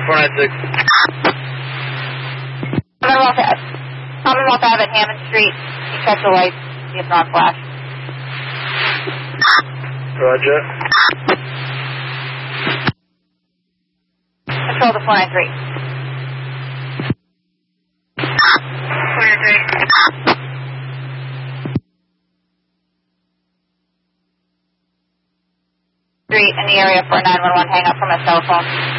496. Commonwealth Ave at Hammond Street. You check the lights, see if not flash. Roger. Control to 493. 493. Street in the area for 911. Hang up from a cell phone.